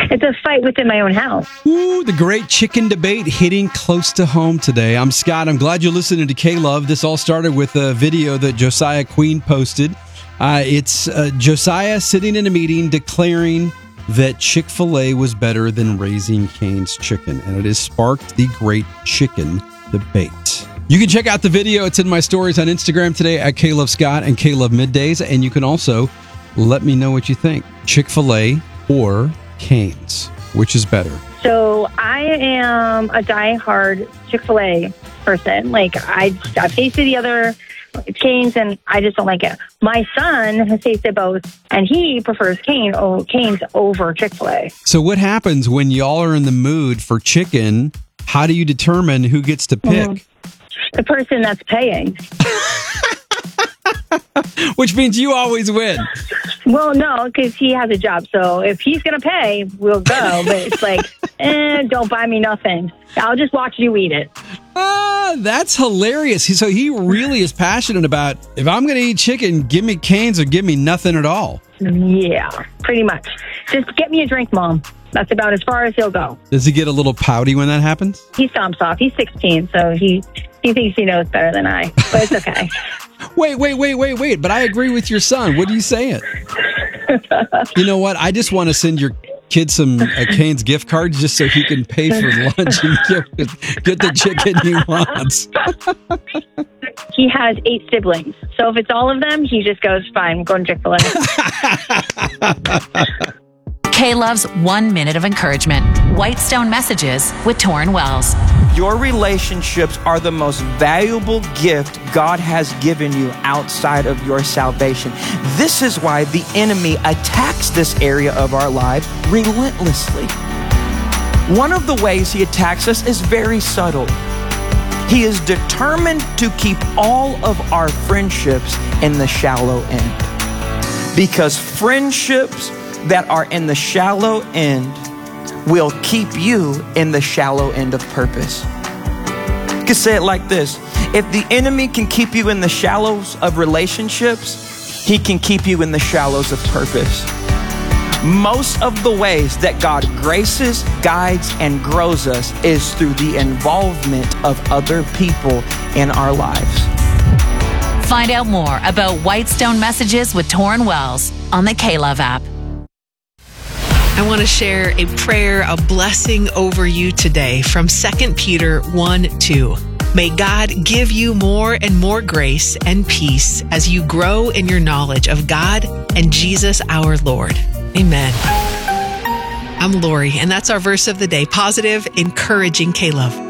It's a fight within my own house. Ooh, the great chicken debate hitting close to home today. I'm Scott. I'm glad you're listening to K-Love. This all started with a video that Josiah Queen posted. It's Josiah sitting in a meeting declaring that Chick-fil-A was better than Raising Cane's chicken, and it has sparked the great chicken debate. You can check out the video. It's in my stories on Instagram today at K-Love Scott and K-Love Middays, and you can also let me know what you think. Chick-fil-A or Cane's, which is better? So I am a diehard Chick-fil-A person. Like I've tasted the other Cane's and I just don't like it. My son has tasted both and he prefers Cane's over Chick-fil-A. So what happens when y'all are in the mood for chicken? How do you determine who gets to pick? The person that's paying. Which means you always win. Well, no, because he has a job. So if he's going to pay, we'll go. But it's like, don't buy me nothing. I'll just watch you eat it. That's hilarious. So he really is passionate about, if I'm going to eat chicken, give me Cane's or give me nothing at all. Yeah, pretty much. Just get me a drink, Mom. That's about as far as he'll go. Does he get a little pouty when that happens? He stomps off. He's 16, so he thinks he knows better than I. But it's okay. Wait. But I agree with your son. What are you saying? You know what? I just want to send your kid some Cane's gift cards just so he can pay for lunch and get the chicken he wants. He has 8 siblings. So if it's all of them, he just goes, fine, I'm going to Chick-fil-A. K-Love's 1 minute of encouragement. Whitestone Messages with Torrin Wells. Your relationships are the most valuable gift God has given you outside of your salvation. This is why the enemy attacks this area of our life relentlessly. One of the ways he attacks us is very subtle. He is determined to keep all of our friendships in the shallow end. Because friendships that are in the shallow end will keep you in the shallow end of purpose. You can say it like this. If the enemy can keep you in the shallows of relationships, he can keep you in the shallows of purpose. Most of the ways that God graces, guides, and grows us is through the involvement of other people in our lives. Find out more about Whitestone Messages with Torrin Wells on the K-Love app. I want to share a prayer, a blessing over you today from 2 Peter 1:2. May God give you more and more grace and peace as you grow in your knowledge of God and Jesus our Lord. Amen. I'm Lori, and that's our verse of the day. Positive, encouraging K-Love.